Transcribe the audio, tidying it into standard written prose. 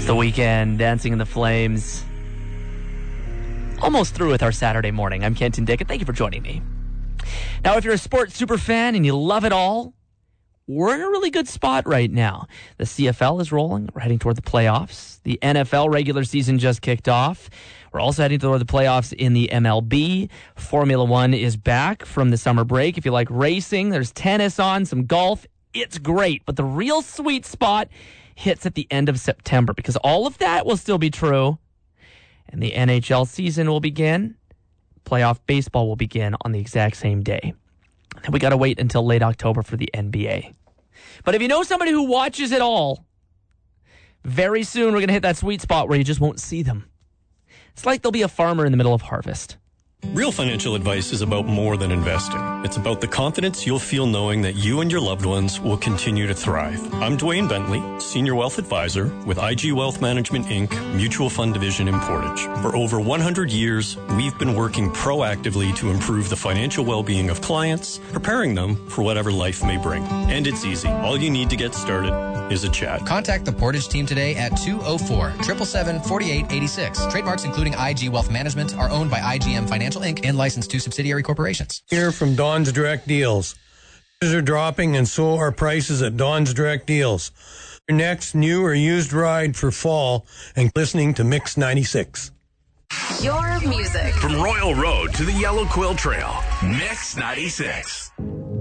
It's the weekend, Dancing in the Flames. Almost through with our Saturday morning. I'm Kenton Dick, and thank you for joining me. Now, if you're a sports super fan and you love it all, we're in a really good spot right now. The CFL is rolling. We're heading toward the playoffs. The NFL regular season just kicked off. We're also heading toward the playoffs in the MLB. Formula One is back from the summer break. If you like racing, there's tennis on, some golf. It's great. But the real sweet spot hits at the end of September because all of that will still be true. And the NHL season will begin. Playoff baseball will begin on the exact same day. And we got to wait until late October for the NBA. But if you know somebody who watches it all, very soon we're going to hit that sweet spot where you just won't see them. It's like there'll be a farmer in the middle of harvest. Real financial advice is about more than investing. It's about the confidence you'll feel knowing that you and your loved ones will continue to thrive. I'm Dwayne Bentley, Senior Wealth Advisor with IG Wealth Management, Inc., Mutual Fund Division in Portage. For over 100 years, we've been working proactively to improve the financial well-being of clients, preparing them for whatever life may bring. And it's easy. All you need to get started is a chat. Contact the Portage team today at 204-777-4886. Trademarks including IG Wealth Management are owned by IGM Financial Inc. and licensed to subsidiary corporations. Here from Don's Direct Deals. Prices are dropping and so are prices at Don's Direct Deals. Your next new or used ride for fall and listening to Mix 96. Your music. From Royal Road to the Yellow Quill Trail, Mix 96.